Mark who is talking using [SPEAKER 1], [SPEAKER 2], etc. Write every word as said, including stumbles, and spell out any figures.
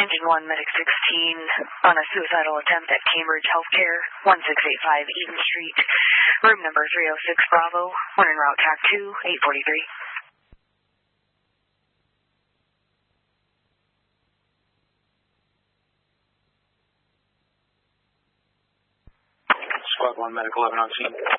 [SPEAKER 1] Engine one, Medic sixteen, on a suicidal attempt at Cambridge Healthcare, one six eight five Eden Street, room number three oh six Bravo, one en route T A C two, eight forty-three.
[SPEAKER 2] Squad one, Medic eleven on scene.